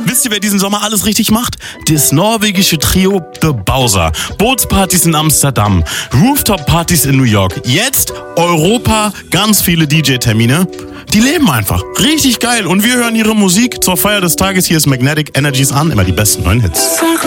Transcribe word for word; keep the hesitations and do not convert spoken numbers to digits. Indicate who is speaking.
Speaker 1: Wisst ihr, wer diesen Sommer alles richtig macht? Das norwegische Trio The Bowser. Bootspartys in Amsterdam, Rooftop-Partys in New York. Jetzt Europa, ganz viele D J-Termine. Die leben einfach. Richtig geil. Und wir hören ihre Musik zur Feier des Tages. Hier ist Magnetic Energies an. Immer die besten neuen Hits.